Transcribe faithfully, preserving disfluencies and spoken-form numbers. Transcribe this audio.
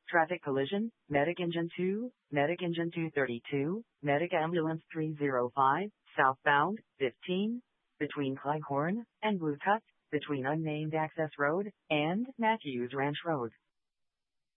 Traffic collision, Medic Engine two, Medic Engine two thirty-two, Medic Ambulance three oh five, southbound, fifteen, between Cleghorn and Blue Cut, between Unnamed Access Road and Matthews Ranch Road.